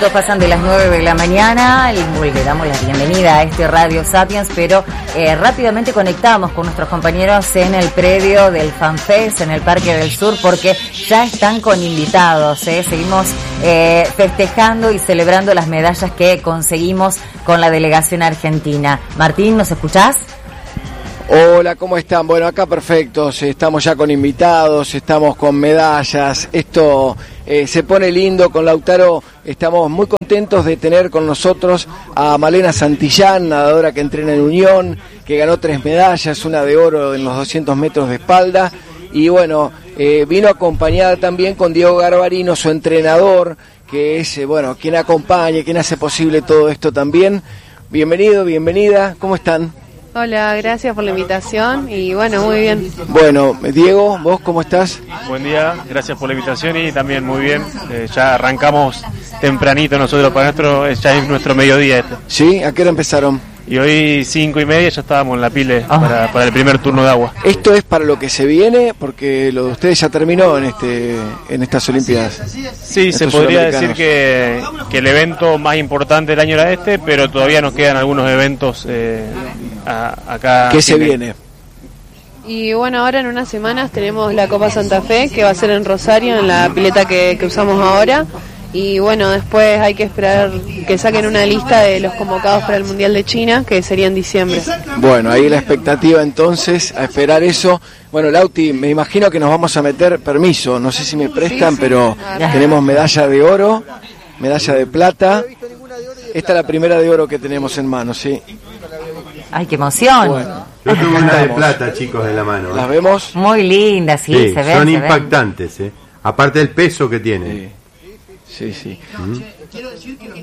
minutos pasan de las 9 de la mañana. Le damos la bienvenida a este Radio Sapiens, pero rápidamente conectamos con nuestros compañeros en el predio del FanFest, en el Parque del Sur, porque ya están con invitados. Seguimos festejando y celebrando las medallas que conseguimos con la delegación argentina. Martín, ¿nos escuchás? Hola, ¿cómo están? Bueno, acá perfectos, estamos ya con invitados, estamos con medallas, esto se pone lindo. Con Lautaro estamos muy contentos de tener con nosotros a Malena Santillán, nadadora que entrena en Unión, que ganó 3 medallas, una de oro en los 200 metros de espalda, y bueno, vino acompañada también con Diego Garbarino, su entrenador, que es, quien acompaña, quien hace posible todo esto también. Bienvenido, bienvenida, ¿cómo están? Hola, gracias por la invitación y bueno, muy bien. Bueno, Diego, ¿vos cómo estás? Buen día, gracias por la invitación y también muy bien. Ya arrancamos tempranito nosotros, ya es nuestro mediodía esto. ¿Sí? ¿A qué hora empezaron? Y hoy 5:30 ya estábamos en la pile para el primer turno de agua. ¿Esto es para lo que se viene? Porque lo de ustedes ya terminó en estas Olimpiadas. Sí, se podría decir que el evento más importante del año era este, pero todavía nos quedan algunos eventos acá. ¿Qué se viene? Y bueno, ahora en unas semanas tenemos la Copa Santa Fe, que va a ser en Rosario, en la pileta que usamos ahora. Y bueno, después hay que esperar que saquen una lista de los convocados para el Mundial de China, que sería en diciembre. Bueno, ahí la expectativa entonces, a esperar eso. Bueno, Lauti, me imagino que nos vamos a meter, permiso, no sé si me prestan, sí. Pero tenemos medalla de oro, medalla de plata. Esta es la primera de oro que tenemos en mano, ¿sí? ¡Ay, qué emoción! Bueno, yo tengo una de plata, chicos, en la mano. ¿Las vemos? Muy lindas, sí, se ven. Son impactantes, aparte del peso que tienen. Sí. Quiero decir que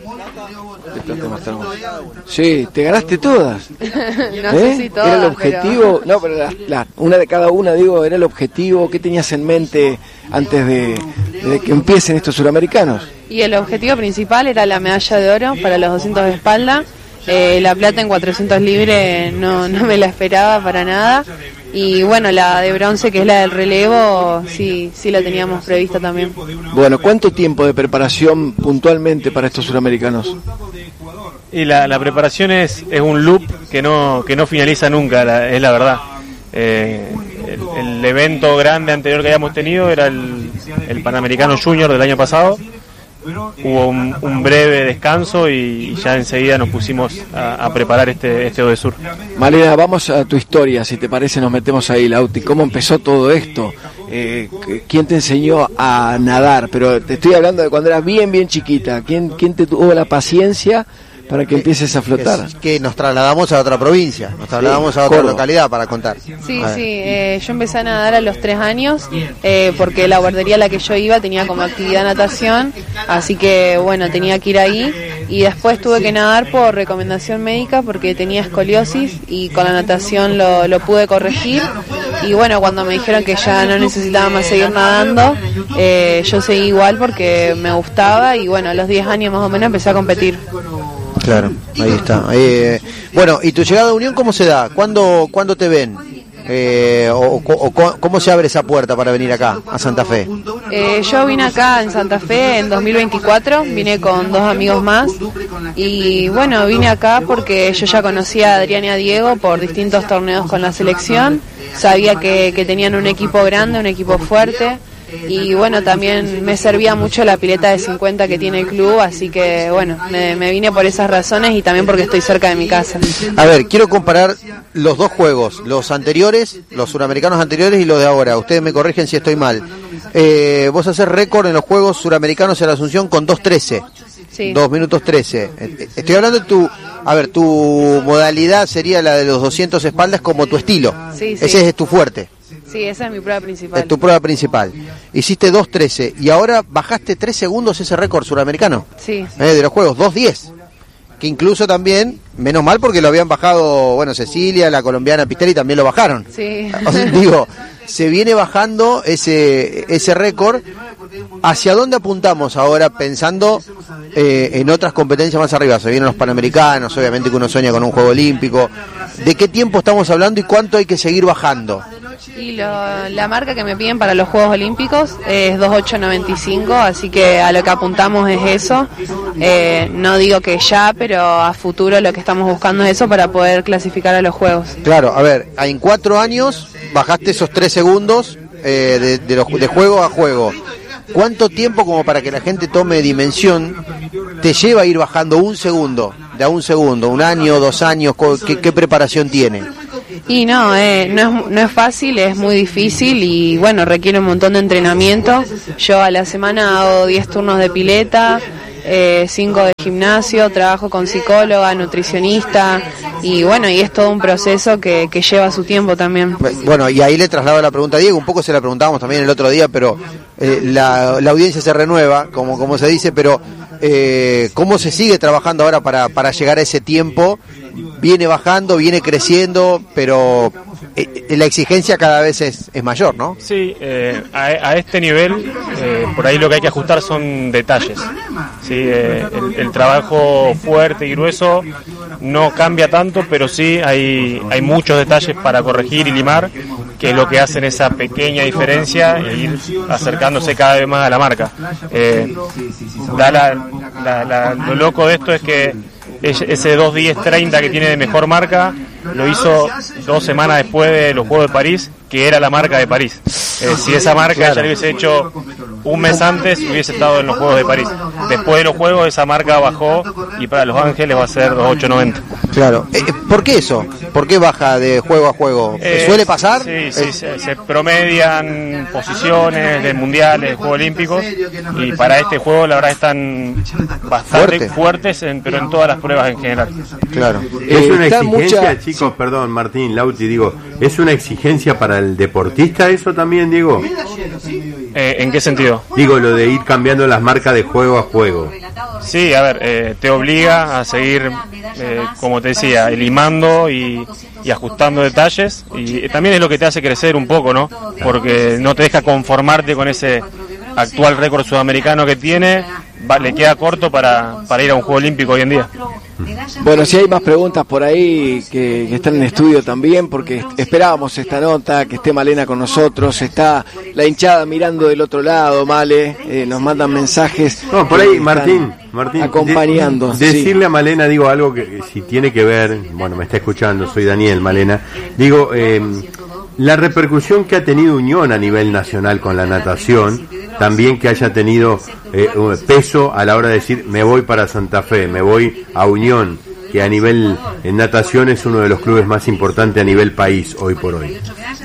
sí, te ganaste todas. No sé si todas. Era el objetivo, pero... No, pero una de cada una, digo, era el objetivo. ¿Qué tenías en mente antes de que empiecen estos suramericanos? Y el objetivo principal era la medalla de oro para los 200 de espalda. La plata en 400 libres no me la esperaba para nada. Y bueno, la de bronce, que es la del relevo, sí la teníamos prevista también. Bueno, ¿cuánto tiempo de preparación puntualmente para estos suramericanos? Y la preparación es un loop que no finaliza nunca, es la verdad. El evento grande anterior que habíamos tenido era el Panamericano Junior del año pasado. Hubo un breve descanso y ya enseguida nos pusimos a preparar este ODESUR. Malena, vamos a tu historia, si te parece nos metemos ahí, Lauti. ¿Cómo empezó todo esto? ¿Quién te enseñó a nadar? Pero te estoy hablando de cuando eras bien chiquita. ¿Quién te tuvo la paciencia para que empieces a flotar? Que nos trasladamos a otra provincia, nos trasladamos a otra localidad para contar. Sí, yo empecé a nadar a los 3 años, porque la guardería a la que yo iba tenía como actividad natación, así que bueno, tenía que ir ahí, y después tuve que nadar por recomendación médica porque tenía escoliosis y con la natación lo pude corregir. Y bueno, cuando me dijeron que ya no necesitaba más seguir nadando, yo seguí igual porque me gustaba, y bueno, a los 10 años más o menos empecé a competir. Claro, ahí está. Bueno, ¿y tu llegada a Unión cómo se da? ¿Cuándo te ven? ¿Cómo se abre esa puerta para venir acá, a Santa Fe? Yo vine acá en Santa Fe en 2024, vine con 2 amigos más, y bueno, vine acá porque yo ya conocía a Adrián y a Diego por distintos torneos con la selección, sabía que tenían un equipo grande, un equipo fuerte. Y bueno, también me servía mucho la pileta de 50 que tiene el club, así que bueno, me vine por esas razones y también porque estoy cerca de mi casa. A ver, quiero comparar los dos juegos, los anteriores, los suramericanos anteriores y los de ahora. Ustedes me corrigen si estoy mal. Vos hacés récord en los Juegos Suramericanos en la Asunción con 2:13. Sí. 2 minutos 13. Estoy hablando de tu modalidad sería la de los 200 espaldas como tu estilo. Sí. Ese es tu fuerte. Sí, esa es mi prueba principal. Es tu prueba principal. Hiciste 2:13 y ahora bajaste 3 segundos ese récord suramericano. Sí. De los Juegos, 2:10. Que incluso también, menos mal porque lo habían bajado, Cecilia, la colombiana Pistelli también lo bajaron. Sí. Digo, se viene bajando ese récord. ¿Hacia dónde apuntamos ahora pensando en otras competencias más arriba? Se vienen los Panamericanos, obviamente que uno sueña con un Juego Olímpico. ¿De qué tiempo estamos hablando y cuánto hay que seguir bajando? Y la marca que me piden para los Juegos Olímpicos es 2.895, así que a lo que apuntamos es eso. No digo que ya, pero a futuro lo que estamos buscando es eso para poder clasificar a los Juegos. Claro, a ver, en 4 años bajaste esos 3 segundos de juego a juego. ¿Cuánto tiempo, como para que la gente tome dimensión, te lleva a ir bajando un segundo, de a un segundo, 1 año, 2 años? ¿Qué preparación tiene? Y no es fácil, es muy difícil y bueno, requiere un montón de entrenamiento. Yo a la semana hago 10 turnos de pileta, 5 de gimnasio, trabajo con psicóloga, nutricionista y bueno, y es todo un proceso que lleva su tiempo también. Bueno, y ahí le traslado la pregunta a Diego, un poco se la preguntábamos también el otro día, pero la audiencia se renueva, como se dice, pero ¿cómo se sigue trabajando ahora para llegar a ese tiempo? Viene bajando, viene creciendo, pero la exigencia cada vez es mayor, ¿no? Sí, a este nivel, por ahí lo que hay que ajustar son detalles. Sí, el trabajo fuerte y grueso no cambia tanto, pero sí hay muchos detalles para corregir y limar, que es lo que hacen esa pequeña diferencia e ir acercándose cada vez más a la marca. Lo loco de esto es que ese 2:10:30 que tiene de mejor marca lo hizo 2 semanas después de los Juegos de París, que era la marca de París. Si esa marca ya lo hubiese hecho un mes antes, hubiese estado en los Juegos de París. Después de los Juegos esa marca bajó y para Los Ángeles va a ser 2:8:90. Claro. ¿Por qué eso? ¿Por qué baja de juego a juego? ¿Suele pasar? Sí, se promedian posiciones de mundiales, de Juegos Olímpicos, y para este juego la verdad están bastante fuertes, pero en todas las pruebas en general. Claro. Es una exigencia, chicos, perdón, Martín, Lauti, digo, ¿es una exigencia para el deportista eso también, Diego? ¿En qué sentido? Digo, lo de ir cambiando las marcas de juego a juego. Sí, a ver, te obliga a seguir, como te decía, limando y ajustando detalles, y también es lo que te hace crecer un poco, ¿no? Porque no te deja conformarte con ese actual récord sudamericano que tiene, le queda corto para ir a un Juego Olímpico hoy en día. Bueno, si hay más preguntas por ahí que están en estudio también, porque esperábamos esta nota, que esté Malena con nosotros, está la hinchada mirando del otro lado, Male, nos mandan mensajes. No, por ahí, Martín, acompañando. Decirle a Malena, digo, algo que si tiene que ver, bueno, me está escuchando, soy Daniel, Malena, digo, la repercusión que ha tenido Unión a nivel nacional con la natación, también que haya tenido peso a la hora de decir me voy para Santa Fe, me voy a Unión, que a nivel en natación es uno de los clubes más importantes a nivel país hoy por hoy.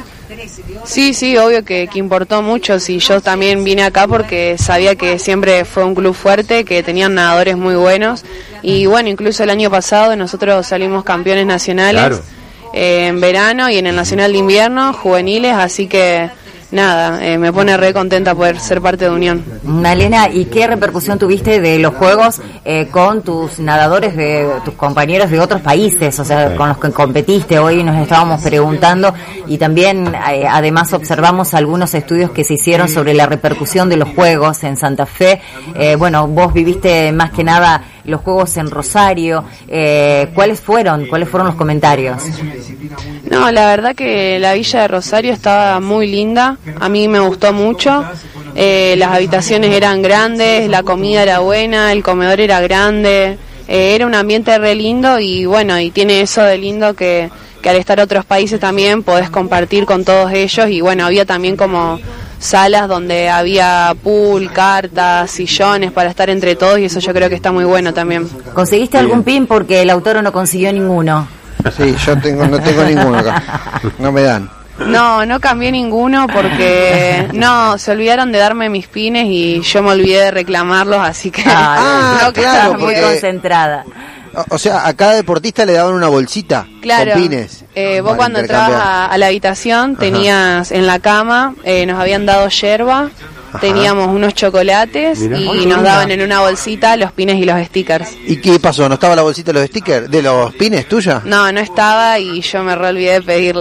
Sí, obvio que importó mucho. Sí, yo también vine acá porque sabía que siempre fue un club fuerte, que tenían nadadores muy buenos, y bueno, incluso el año pasado nosotros salimos campeones nacionales. Claro. En verano y en el Nacional de Invierno, juveniles, así que nada, me pone re contenta poder ser parte de Unión. Malena, ¿y qué repercusión tuviste de los Juegos con tus nadadores, de tus compañeros de otros países, o sea, con los que competiste? Hoy nos estábamos preguntando, y también además observamos algunos estudios que se hicieron sobre la repercusión de los Juegos en Santa Fe. Bueno, vos viviste más que nada los Juegos en Rosario. ¿Cuáles fueron los comentarios? No, la verdad que la Villa de Rosario estaba muy linda, a mí me gustó mucho. Las habitaciones eran grandes, la comida era buena, el comedor era grande, era un ambiente re lindo, y bueno, y tiene eso de lindo que al estar en otros países también podés compartir con todos ellos, y bueno, había también como salas donde había pool, cartas, sillones para estar entre todos, y eso yo creo que está muy bueno también. ¿Conseguiste algún pin? Porque el autor no consiguió ninguno. Sí, yo no tengo ninguno acá, no me dan. No cambié ninguno porque se olvidaron de darme mis pines y yo me olvidé de reclamarlos, así que claro, muy concentrada. O sea, a cada deportista le daban una bolsita con pines. Vos cuando entrabas a la habitación tenías en la cama, nos habían dado yerba, teníamos unos chocolates y nos daban en una bolsita los pines y los stickers. ¿Y qué pasó? ¿No estaba la bolsita de los stickers, de los pines tuya? No estaba, y yo me re olvidé de pedirlas.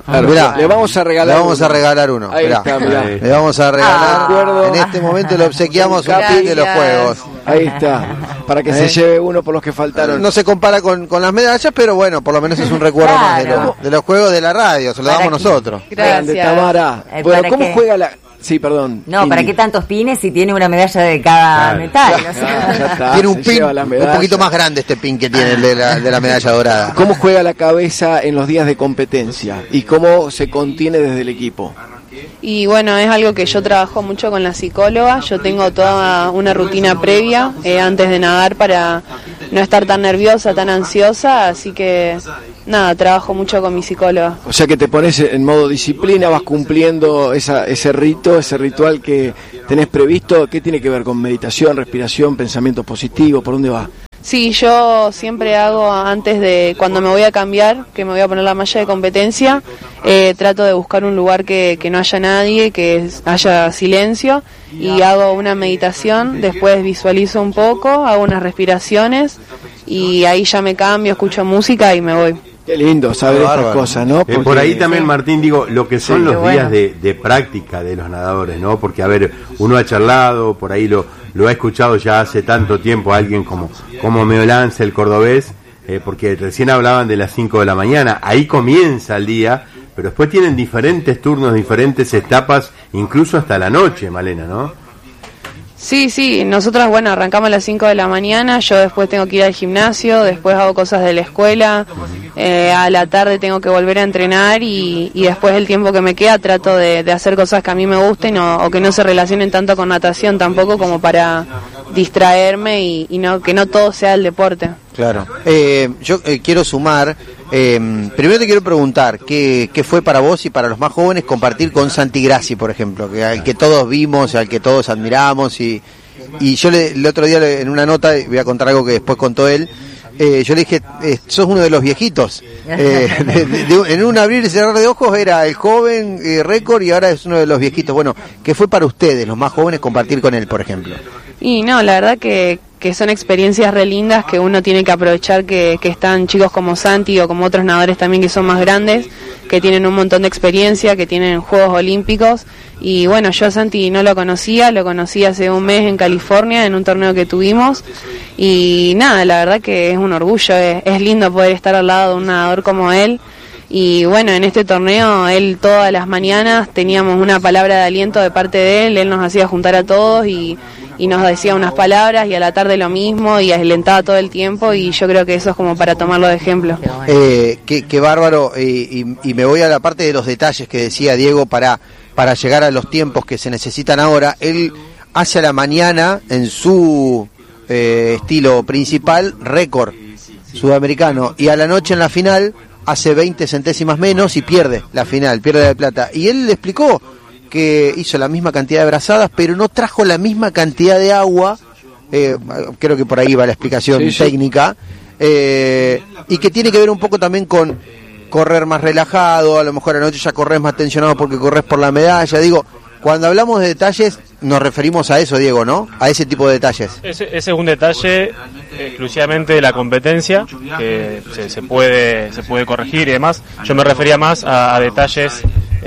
Claro, Mirá, le vamos a regalar uno. Ahí Mirá. está, mirá. Le vamos a regalar. En este momento le obsequiamos un pin de los juegos. Ahí está, para que se lleve uno por los que faltaron. No se compara con las medallas, pero bueno, por lo menos es un recuerdo más de los juegos de la radio, se lo damos nosotros. Grande, Tamara. Bueno, ¿cómo juega la...? Sí, perdón. No, ¿para qué tantos pines si tiene una medalla de cada metal? O sea. Ya está, tiene un pin un poquito más grande este pin que tiene el de la medalla dorada. ¿Cómo juega la cabeza en los días de competencia? ¿Y cómo se contiene desde el equipo? Y bueno, es algo que yo trabajo mucho con la psicóloga. Yo tengo toda una rutina previa antes de nadar para no estar tan nerviosa, tan ansiosa, así que nada, trabajo mucho con mi psicóloga. O sea que te pones en modo disciplina, vas cumpliendo ese ritual que tenés previsto. ¿Qué tiene que ver con meditación, respiración, pensamientos positivos? ¿Por dónde va? Sí, yo siempre hago antes de cuando me voy a cambiar, que me voy a poner la malla de competencia, trato de buscar un lugar que no haya nadie, que haya silencio, y hago una meditación, después visualizo un poco, hago unas respiraciones y ahí ya me cambio, escucho música y me voy. Qué lindo saber estas cosas, ¿no? Porque... por ahí también, Martín, digo, lo que son los días de práctica de los nadadores, ¿no? Porque, a ver, uno ha charlado, por ahí lo ha escuchado ya hace tanto tiempo a alguien como Meolance, el cordobés, porque recién hablaban de las 5 de la mañana, ahí comienza el día, pero después tienen diferentes turnos, diferentes etapas, incluso hasta la noche, Malena, ¿no? Sí, nosotros, bueno, arrancamos a las 5 de la mañana, yo después tengo que ir al gimnasio, después hago cosas de la escuela, a la tarde tengo que volver a entrenar y después el tiempo que me queda trato de hacer cosas que a mí me gusten o que no se relacionen tanto con natación tampoco, como para distraerme y no que no todo sea el deporte. Claro. Yo quiero sumar, primero te quiero preguntar, ¿qué fue para vos y para los más jóvenes compartir con Santi Grassi, por ejemplo, al que todos vimos, al que todos admiramos? Y yo el otro día en una nota, voy a contar algo que después contó él, yo le dije, sos uno de los viejitos. En un abrir y cerrar de ojos era el joven récord y ahora es uno de los viejitos. Bueno, ¿qué fue para ustedes, los más jóvenes, compartir con él, por ejemplo? Y no, la verdad que son experiencias re lindas que uno tiene que aprovechar, que están chicos como Santi o como otros nadadores también que son más grandes, que tienen un montón de experiencia, que tienen Juegos Olímpicos. Y bueno, yo a Santi no lo conocí hace un mes en California en un torneo que tuvimos y nada, la verdad que es un orgullo, es lindo poder estar al lado de un nadador como él. Y bueno, en este torneo él todas las mañanas teníamos una palabra de aliento de parte de él nos hacía juntar a todos y nos decía unas palabras y a la tarde lo mismo y alentaba todo el tiempo y yo creo que eso es como para tomarlo de ejemplo. Qué bárbaro, y me voy a la parte de los detalles que decía Diego para llegar a los tiempos que se necesitan ahora. Él hace a la mañana en su estilo principal récord sudamericano y a la noche en la final hace 20 centésimas menos y pierde la final, pierde la de plata. Y él le explicó que hizo la misma cantidad de brazadas, pero no trajo la misma cantidad de agua, creo que por ahí va la explicación técnica, y que tiene que ver un poco también con correr más relajado, a lo mejor anoche ya corres más tensionado porque corres por la medalla. Digo, cuando hablamos de detalles nos referimos a eso, Diego, ¿no? A ese tipo de detalles. Ese es un detalle exclusivamente de la competencia que se puede corregir y demás. Yo me refería más a detalles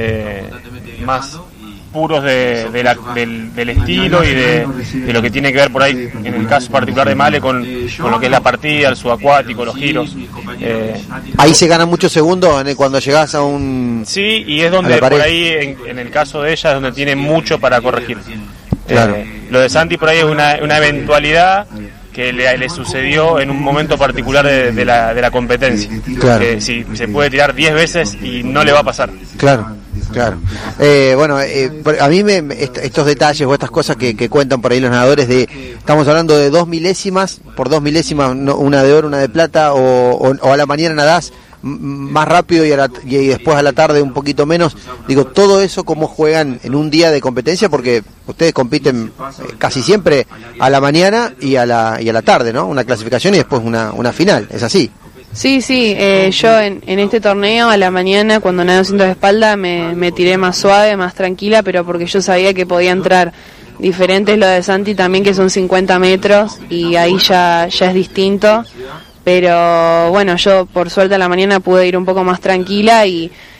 más puros del estilo y de lo que tiene que ver por ahí, en el caso particular de Male, con lo que es la partida, el subacuático, los giros. Ahí se ganan muchos segundos cuando llegás a un... Sí, y es donde por ahí, en el caso de ella, es donde tiene mucho para corregir. Claro. Lo de Santi por ahí es una eventualidad que le sucedió en un momento particular de la competencia. Claro. Si se puede tirar 10 veces y no le va a pasar. Claro. Bueno, a mí estos detalles o estas cosas que cuentan por ahí los nadadores, estamos hablando de 2 milésimas, por 2 milésimas, una de oro, una de plata, o a la mañana nadás más rápido y después a la tarde un poquito menos. Digo, todo eso cómo juegan en un día de competencia, porque ustedes compiten casi siempre a la mañana y a la tarde, ¿no? Una clasificación y después una final, ¿es así? Sí, yo en este torneo a la mañana cuando nado cintos de espalda me tiré más suave, más tranquila, pero porque yo sabía que podía entrar. Diferente es lo de Santi también, que son 50 metros y ahí ya es distinto, pero bueno, yo por suerte a la mañana pude ir un poco más tranquila y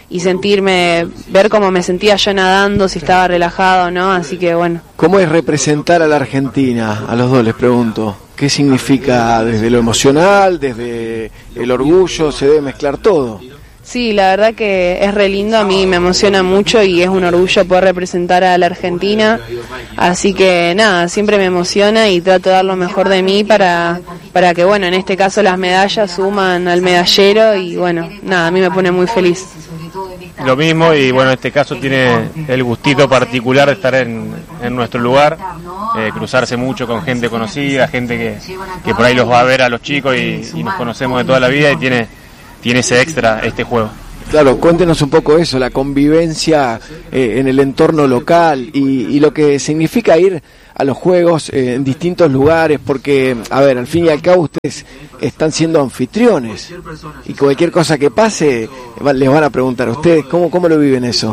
ver cómo me sentía yo nadando, si estaba relajado o no, así que bueno. ¿Cómo es representar a la Argentina? A los dos les pregunto. ¿Qué significa desde lo emocional, desde el orgullo? Se debe mezclar todo. Sí, la verdad que es re lindo, a mí me emociona mucho y es un orgullo poder representar a la Argentina, así que nada, siempre me emociona y trato de dar lo mejor de mí para que, bueno, en este caso las medallas suman al medallero y bueno, nada, a mí me pone muy feliz. Lo mismo, y bueno, en este caso tiene el gustito particular de estar en nuestro lugar, cruzarse mucho con gente conocida, gente que por ahí los va a ver a los chicos y nos conocemos de toda la vida, y tiene ese extra este juego. Claro, cuéntenos un poco eso, la convivencia en el entorno local y lo que significa ir a los juegos en distintos lugares, porque, a ver, al fin y al cabo ustedes están siendo anfitriones y cualquier cosa que pase les van a preguntar a ustedes, ¿cómo lo viven eso?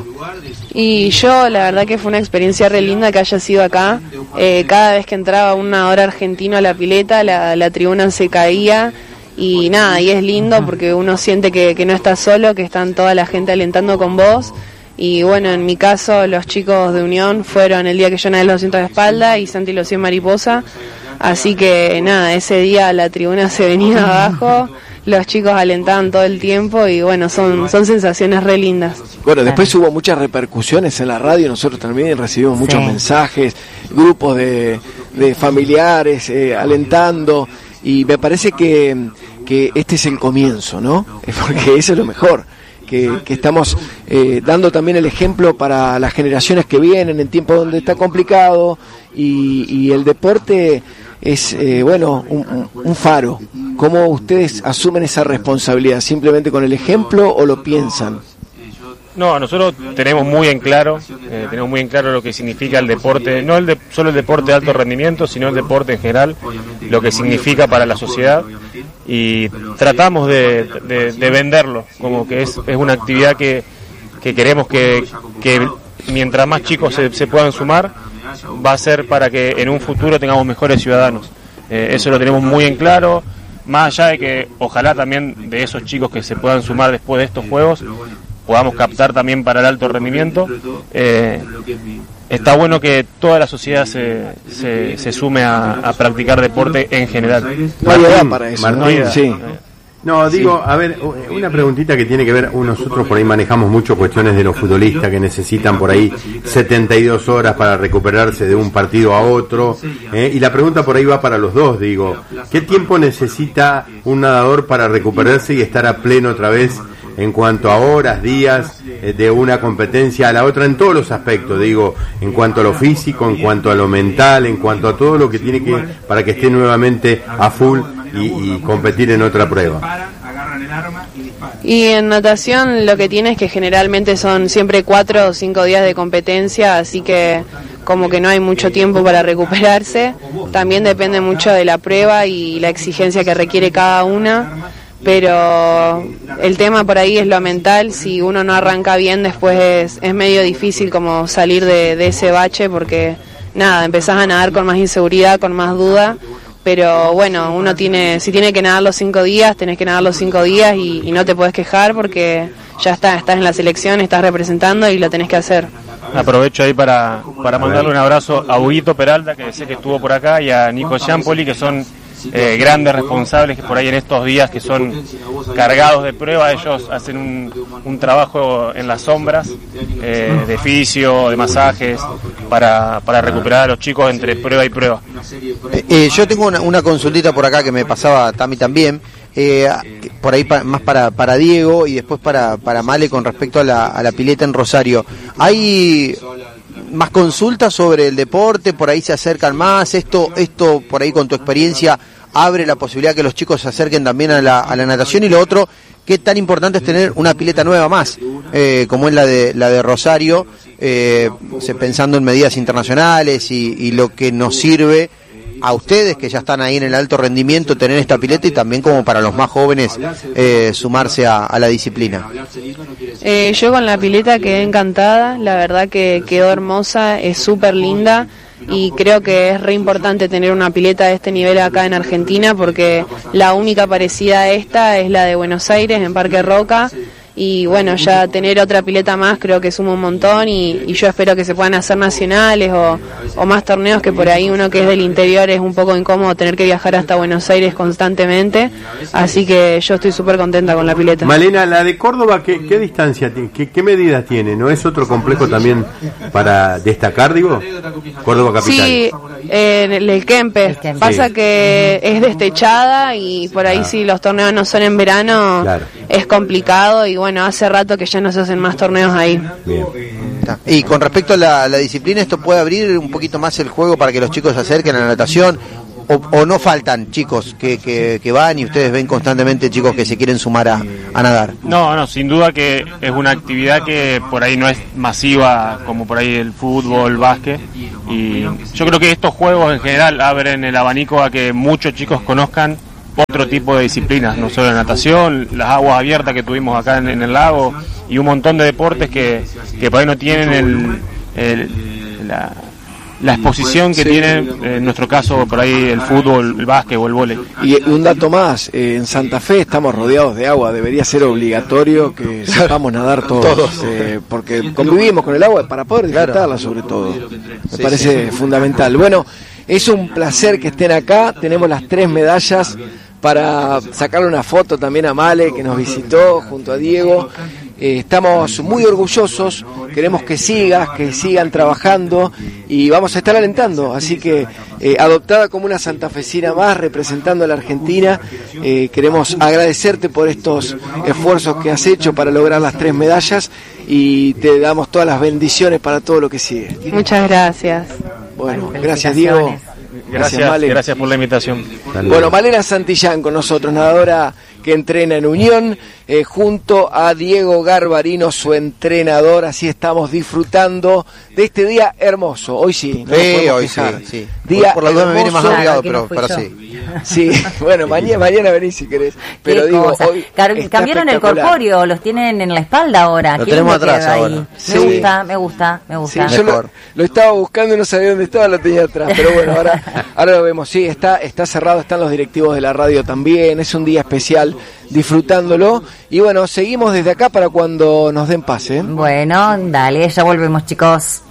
Y yo, la verdad que fue una experiencia re linda que haya sido acá. Cada vez que entraba un nadador argentino a la pileta, la tribuna se caía. Y nada, y es lindo porque uno siente que no está solo, que están toda la gente alentando con vos. Y bueno, en mi caso, los chicos de Unión fueron el día que yo nadé los 200 de espalda y Santi los 100 mariposa. Así que nada, ese día la tribuna se venía abajo, los chicos alentaban todo el tiempo y bueno, son sensaciones re lindas. Bueno, después hubo muchas repercusiones en la radio, nosotros también recibimos muchos mensajes, grupos de familiares alentando. Y me parece que este es el comienzo, ¿no? Porque eso es lo mejor, que estamos dando también el ejemplo para las generaciones que vienen en tiempos donde está complicado y el deporte es, un faro. ¿Cómo ustedes asumen esa responsabilidad? ¿Simplemente con el ejemplo o lo piensan? No, nosotros tenemos muy en claro lo que significa el deporte, no solo el deporte de alto rendimiento, sino el deporte en general, lo que significa para la sociedad, y tratamos de venderlo, como que es una actividad que queremos que mientras más chicos se puedan sumar, va a ser para que en un futuro tengamos mejores ciudadanos. Eso lo tenemos muy en claro, más allá de que ojalá también de esos chicos que se puedan sumar después de estos juegos, podamos captar también para el alto rendimiento. Está bueno que toda la sociedad se sume a practicar deporte en general. No hay edad para eso, ¿no? Sí. No, digo, a ver, una preguntita que tiene que ver, nosotros por ahí manejamos mucho cuestiones de los futbolistas que necesitan por ahí 72 horas para recuperarse de un partido a otro, y la pregunta por ahí va para los dos, digo, ¿qué tiempo necesita un nadador para recuperarse y estar a pleno otra vez en cuanto a horas, días, de una competencia a la otra, en todos los aspectos, digo, en cuanto a lo físico, en cuanto a lo mental, en cuanto a todo lo que tiene que, para que esté nuevamente a full y competir en otra prueba? Y en natación lo que tiene es que generalmente son siempre 4 o 5 días de competencia, así que como que no hay mucho tiempo para recuperarse. También depende mucho de la prueba y la exigencia que requiere cada una. Pero el tema por ahí es lo mental. Si uno no arranca bien, después es medio difícil como salir de ese bache, porque nada, empezás a nadar con más inseguridad, con más duda. Pero bueno, si tiene que nadar los 5 días, tenés que nadar los 5 días y no te podés quejar porque ya estás en la selección, estás representando y lo tenés que hacer. Aprovecho ahí para mandarle un abrazo a Huguito Peralta, que sé que estuvo por acá, y a Nico Giampoli, que son grandes responsables que por ahí en estos días que son cargados de prueba, ellos hacen un trabajo en las sombras, de fisio, de masajes, para recuperar a los chicos entre prueba y prueba. Yo tengo una consultita por acá que me pasaba Tami también, por ahí más para Diego y después para Male con respecto a la pileta en Rosario. ¿Hay más consultas sobre el deporte? ¿Por ahí se acercan más? ¿Esto por ahí con tu experiencia abre la posibilidad que los chicos se acerquen también a la natación? Y lo otro, ¿qué tan importante es tener una pileta nueva más, como es la de Rosario, pensando en medidas internacionales y lo que nos sirve a ustedes que ya están ahí en el alto rendimiento tener esta pileta, y también como para los más jóvenes sumarse a la disciplina? Yo con la pileta quedé encantada, la verdad que quedó hermosa, es súper linda. Y creo que es re importante tener una pileta de este nivel acá en Argentina, porque la única parecida a esta es la de Buenos Aires, en Parque Roca, y bueno, ya tener otra pileta más creo que suma un montón y yo espero que se puedan hacer nacionales o más torneos, que por ahí uno que es del interior es un poco incómodo tener que viajar hasta Buenos Aires constantemente, así que yo estoy súper contenta con la pileta. Malena, la de Córdoba, ¿qué distancia tiene? ¿Qué medidas tiene? ¿No es otro complejo también para destacar, digo? Córdoba capital. Sí, el Kempe. Pasa que es destechada y por ahí si los torneos no son en verano, claro, es complicado y bueno, hace rato que ya no se hacen más torneos ahí. Bien. Y con respecto a la disciplina, ¿esto puede abrir un poquito más el juego para que los chicos se acerquen a la natación? ¿O no faltan chicos que van y ustedes ven constantemente chicos que se quieren sumar a nadar? No, sin duda que es una actividad que por ahí no es masiva como por ahí el fútbol, el básquet, y yo creo que estos juegos en general abren el abanico a que muchos chicos conozcan otro tipo de disciplinas, no solo la natación, las aguas abiertas que tuvimos acá en el lago y un montón de deportes que por ahí no tienen la exposición que tiene, en nuestro caso, por ahí el fútbol, el básquet o el vóley. Y un dato más, en Santa Fe estamos rodeados de agua, debería ser obligatorio que sepamos nadar todos. Porque convivimos con el agua para poder disfrutarla, sobre todo. Me parece fundamental. Bueno, es un placer que estén acá, tenemos las 3 medallas para sacarle una foto también a Male, que nos visitó junto a Diego. Estamos muy orgullosos, queremos que sigan trabajando y vamos a estar alentando, así que adoptada como una santafesina más representando a la Argentina, queremos agradecerte por estos esfuerzos que has hecho para lograr las 3 medallas y te damos todas las bendiciones para todo lo que sigue. Muchas gracias. Bueno, gracias Diego. Gracias por la invitación. Bueno, Malena Santillán con nosotros, nadadora que entrena en Unión, junto a Diego Garbarino, su entrenador. Así estamos disfrutando de este día hermoso. Hoy sí, no hoy sí. Día por la duda me viene más abrigado, pero sí. Sí, bueno, mañana venís si querés. Pero digo, hoy cambiaron el corpóreo, los tienen en la espalda ahora. Lo tenemos atrás ahora. Sí. Me gusta. Sí, yo lo estaba buscando y no sabía dónde estaba, lo tenía atrás. Pero bueno, ahora lo vemos. Sí, está cerrado, están los directivos de la radio también. Es un día especial, disfrutándolo. Y bueno, seguimos desde acá para cuando nos den pase. Bueno, dale, ya volvemos, chicos.